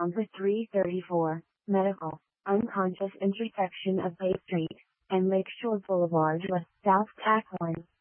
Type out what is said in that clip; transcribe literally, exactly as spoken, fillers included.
Number three thirty-four, Medical, unconscious intersection of Bay Street and Lakeshore Boulevard West South Tack one.